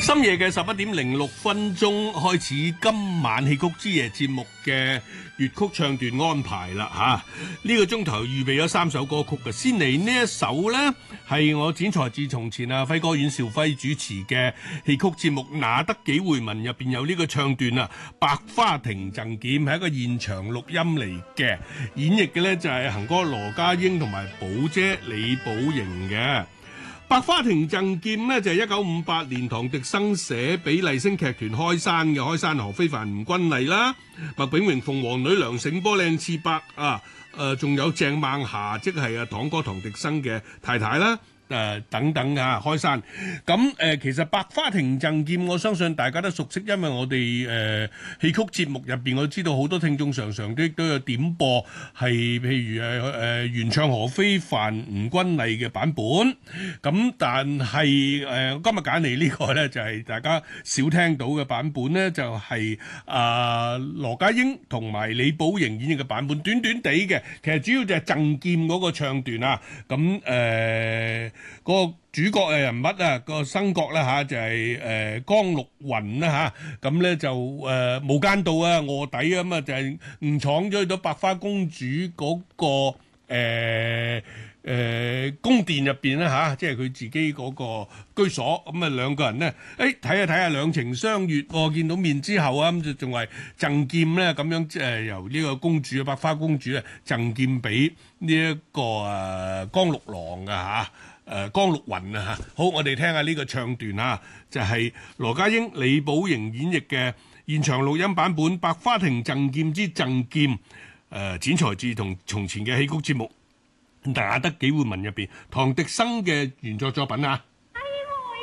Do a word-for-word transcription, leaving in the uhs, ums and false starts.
深夜嘅十一點零六分鐘開始，今晚戲曲之夜節目嘅粵曲唱段安排啦嚇。呢、這個鐘頭預備咗三首歌曲嘅，先嚟呢一首呢，係我剪裁自從前啊輝哥阮兆輝主持嘅戲曲節目《那得幾回文》入邊有呢個唱段啊，《百花亭贈劍》係一個現場錄音嚟嘅，演繹嘅呢就係行哥羅家英同埋寶姐李寶瑩嘅。百花亭贈劍呢，就係一九五八年唐滌生寫俾麗聲劇團開山嘅，開山何非凡、吳君麗啦、麥炳榮、鳳凰女、梁醒波、靚次伯啊，誒仲有鄭孟霞，即係啊堂哥唐滌生嘅太太啦。誒、呃、等等啊，開山咁誒、呃，其實百花亭贈劍，我相信大家都熟悉，因為我哋誒、呃、戲曲節目入邊，我知道好多聽眾常常都都有點播，係譬如誒誒、呃、原唱何非凡、吳君麗嘅版本。咁但係誒、呃、今日揀嚟呢個咧，就係、是、大家少聽到嘅版本咧，就係、是、啊、呃、羅家英同埋李寶瑩演繹嘅版本，短短地嘅，其實主要就係贈劍嗰個唱段啊。咁誒。呃嗰個主角嘅人物啊，個生角啦嚇就係誒江陸雲啦嚇，咁咧就誒無間道啊臥底啊，咁啊就係誤闖咗去到百花公主嗰個誒誒宮殿入邊啦嚇，即係佢自己嗰個居所，咁啊兩個人咧誒睇下睇下兩情相悅喎，見到面之後啊咁就仲係贈劍咧咁樣，即係由呢個公主啊百花公主咧贈劍俾呢一個誒江陸郎嘅嚇。誒、呃、江陸雲啊嚇，好，我哋聽下呢個唱段啊，就係、是、羅家英、李寶瑩演繹嘅現場錄音版本《百花亭贈劍之贈劍》，誒剪裁自同從前嘅戲曲節目《那得幾回文》入邊，唐滌生嘅原作作品啊。